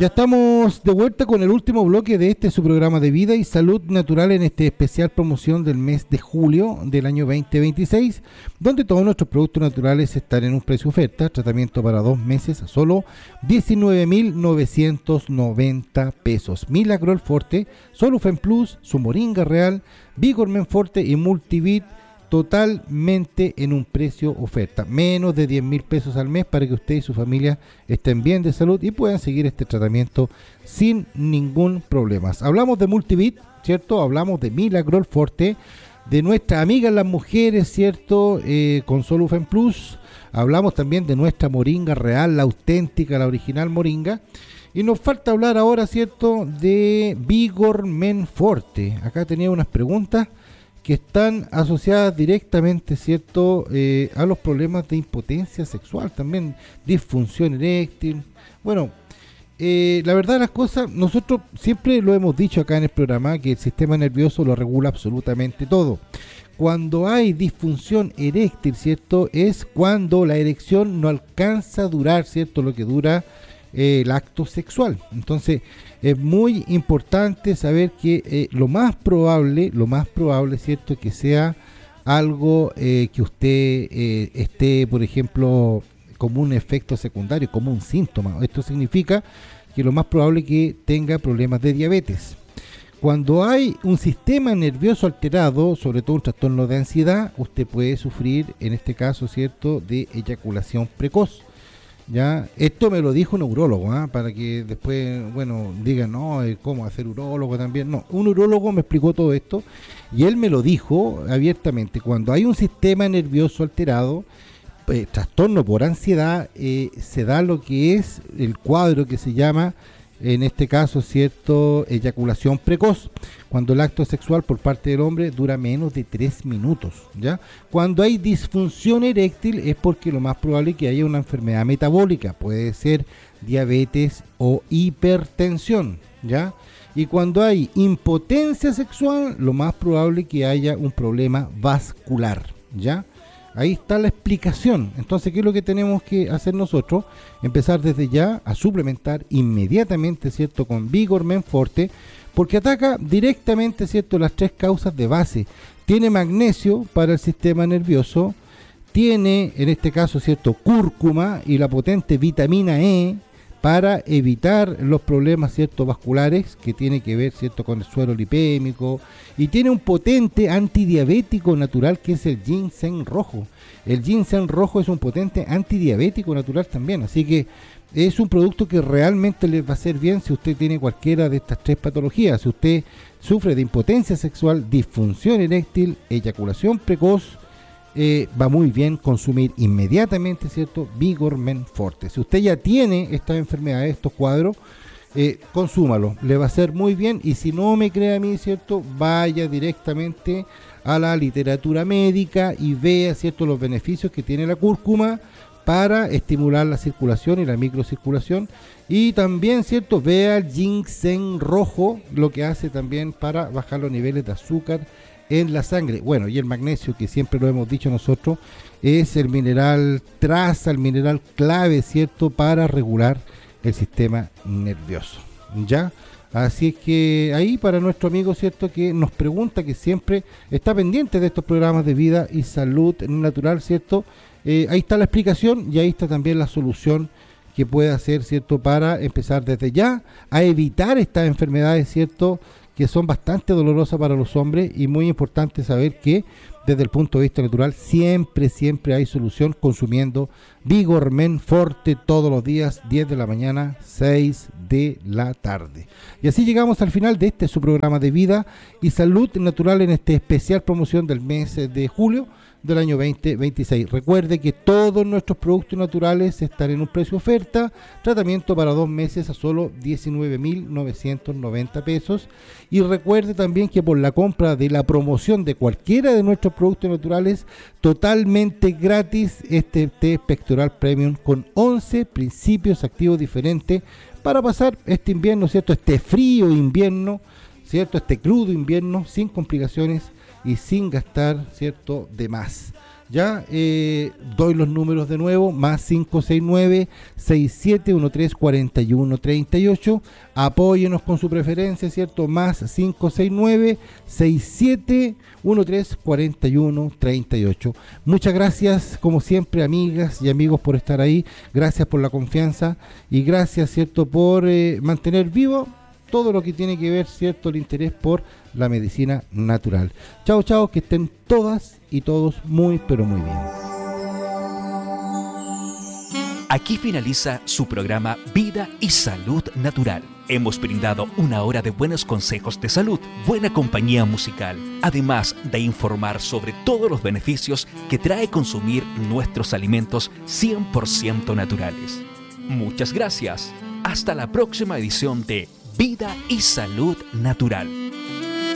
Ya estamos de vuelta con el último bloque de este su programa de vida y salud natural en este especial promoción del mes de julio del año 2026, donde todos nuestros productos naturales están en un precio oferta, tratamiento para 2 meses a solo 19.990 pesos. Milagrol Forte, Solufen Plus, su Moringa Real, Vigormen Forte y Multivit, totalmente en un precio oferta, menos de 10.000 pesos al mes para que usted y su familia estén bien de salud y puedan seguir este tratamiento sin ningún problema. Hablamos de Multivit, ¿cierto? Hablamos de Milagrol Forte, de nuestras amigas las mujeres, ¿cierto? Con Solufen Plus. Hablamos también de nuestra Moringa Real, la auténtica, la original Moringa. Y nos falta hablar ahora, ¿cierto?, de Vigormen Forte. Acá tenía unas preguntas que están asociadas directamente, ¿cierto?, a los problemas de impotencia sexual, también disfunción eréctil. Bueno, la verdad de las cosas, nosotros siempre lo hemos dicho acá en el programa, que el sistema nervioso lo regula absolutamente todo. Cuando hay disfunción eréctil, ¿cierto?, es cuando la erección no alcanza a durar, ¿cierto?, lo que dura el acto sexual. Entonces es muy importante saber que lo más probable, ¿cierto?, que sea algo que usted esté, por ejemplo, como un efecto secundario, como un síntoma. Esto significa que lo más probable es que tenga problemas de diabetes. Cuando hay un sistema nervioso alterado, sobre todo un trastorno de ansiedad, usted puede sufrir, en este caso, ¿cierto?, de eyaculación precoz. Ya, esto me lo dijo un urólogo, para que después, bueno, digan, no, ¿cómo hacer urólogo también? No, un urólogo me explicó todo esto y él me lo dijo abiertamente. Cuando hay un sistema nervioso alterado, trastorno por ansiedad, se da lo que es el cuadro que se llama, en este caso, ¿cierto?, eyaculación precoz, cuando el acto sexual por parte del hombre dura menos de 3 minutos, ¿ya? Cuando hay disfunción eréctil es porque lo más probable es que haya una enfermedad metabólica, puede ser diabetes o hipertensión, ¿ya? Y cuando hay impotencia sexual, lo más probable es que haya un problema vascular, ¿ya? Ahí está la explicación. Entonces, ¿qué es lo que tenemos que hacer nosotros? Empezar desde ya a suplementar inmediatamente, ¿cierto?, con Vigormen Forte, porque ataca directamente, ¿cierto?, las 3 causas de base. Tiene magnesio para el sistema nervioso, tiene, en este caso, ¿cierto?, cúrcuma y la potente vitamina E para evitar los problemas, ¿cierto?, vasculares, que tiene que ver, ¿cierto?, con el suelo lipémico, y tiene un potente antidiabético natural que es el ginseng rojo. El ginseng rojo es un potente antidiabético natural también, así que es un producto que realmente les va a hacer bien si usted tiene cualquiera de estas 3 patologías. Si usted sufre de impotencia sexual, disfunción eréctil, eyaculación precoz, va muy bien consumir inmediatamente, ¿cierto?, Vigormen Forte. Si usted ya tiene estas enfermedades, estos cuadros, consúmalo, le va a hacer muy bien. Y si no me cree a mí, ¿cierto?, vaya directamente a la literatura médica y vea, ¿cierto?, los beneficios que tiene la cúrcuma para estimular la circulación y la microcirculación. Y también, ¿cierto?, vea el ginseng rojo, lo que hace también para bajar los niveles de azúcar en la sangre. Bueno, y el magnesio, que siempre lo hemos dicho nosotros, es el mineral traza, el mineral clave, ¿cierto?, para regular el sistema nervioso, ¿ya? Así es que ahí para nuestro amigo, ¿cierto?, que nos pregunta, que siempre está pendiente de estos programas de vida y salud natural, ¿cierto?, ahí está la explicación y ahí está también la solución que puede hacer, ¿cierto?, para empezar desde ya a evitar estas enfermedades, ¿cierto?, que son bastante dolorosas para los hombres. Y muy importante saber que desde el punto de vista natural siempre hay solución consumiendo Vigormen Forte todos los días, 10 de la mañana, 6 de la tarde. Y así llegamos al final de su programa de vida y salud natural en este especial promoción del mes de julio del año 2026. Recuerde que todos nuestros productos naturales están en un precio oferta, tratamiento para 2 meses a solo 19.990 pesos. Y recuerde también que por la compra de la promoción de cualquiera de nuestros productos naturales, totalmente gratis, este té pectoral premium con 11 principios activos diferentes para pasar este invierno, ¿cierto?, este frío invierno, ¿cierto?, este crudo invierno, sin complicaciones y sin gastar, ¿cierto?, de más. Ya doy los números de nuevo, más 569-6713-4138. Apóyenos con su preferencia, ¿cierto? Más 569-6713-4138. Muchas gracias, como siempre, amigas y amigos, por estar ahí. Gracias por la confianza y gracias, ¿cierto?, por mantener vivo todo lo que tiene que ver, ¿cierto?, el interés por la medicina natural. Chao, chao, que estén todas y todos muy, pero muy bien. Aquí finaliza su programa Vida y Salud Natural. Hemos brindado una hora de buenos consejos de salud, buena compañía musical, además de informar sobre todos los beneficios que trae consumir nuestros alimentos 100% naturales. Muchas gracias. Hasta la próxima edición de Vida y Salud Natural.